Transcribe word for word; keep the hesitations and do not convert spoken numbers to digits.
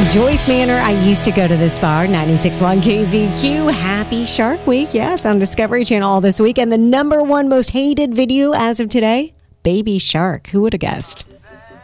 Joyce Manor, I used to go to this bar, ninety-six point one K Z Q. Happy Shark Week. Yeah, it's on Discovery Channel all this week. And the number one most hated video as of today, Baby Shark. Who would have guessed?